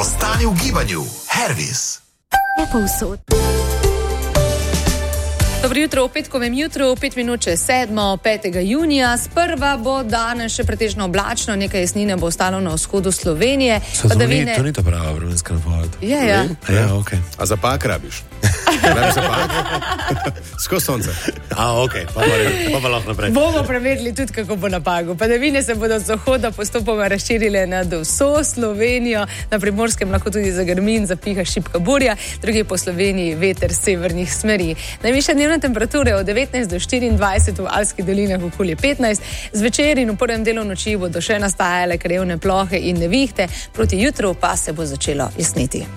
Ostani v gibanju. Hervis. Je povsod. Dobro jutro, v petkovem jutru, 5 minut čez 7, 5. junija. Sprva bo danes še pretežno oblačno, nekaj jasnine bo ostalo na vzhodu Slovenije. To ni ta prava vremenska napoved. Ja, okay. A za pak rabiš? Rabiš za pak? Skozi sonce. Pa lahko naprej. Bomo preverili tudi, kako bo na pagu. Padavine se bodo z zahoda postopoma razširile nad vso Slovenijo. Na Primorskem lahko tudi zagrmi in zapiha šibka burja, druge po Sloveniji veter severnih smeri. Najvišja dnevna temperature od 19 do 24 v Alpskih dolinah, okoli 15. Zvečer in v prvem delu noči bodo še nastajale krajevne plohe in nevihte, proti jutru pa se bo začelo jasniti.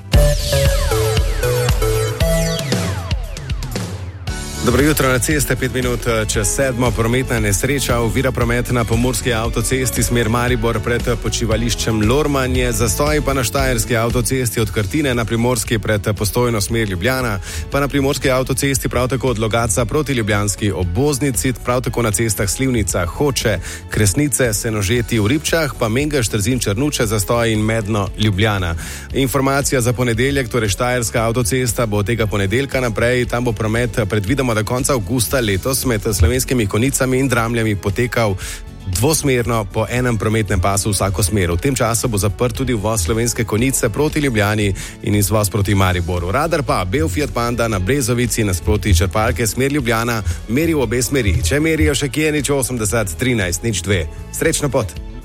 Dobro jutro, na ceste, 5 minut čez 7, prometna nesreča, ovira promet na pomurski avtocesti smer Maribor pred počivališčem Lormanje, zastoj pa na štajerski avtocesti od Krtine na Primorski pred Postojno smer Ljubljana, pa na Primorski avtocesti prav tako od Logatca proti ljubljanski obvoznici, prav tako na cestah Slivnica, Hoče, Kresnice, Senožeti v Ribčah, pa Mengeš, Trzin, Črnuče, zastoj in Medno, Ljubljana. Informacija za ponedeljek, torej štajerska avtocesta bo od tega ponedeljka naprej, tam bo promet predvidoma do konca avgusta letos med Slovenskimi Konicami in Dramljami potekal dvosmerno po enem prometnem pasu vsako smer. V tem času bo zaprt tudi uvoz Slovenske Konice proti Ljubljani in izvoz proti Mariboru. Radar pa bel Fiat Panda na Brezovici nasproti črpalke smer Ljubljana meri v obe smeri. Če merijo še kje, nič 80 13 nič 2. Srečno pot!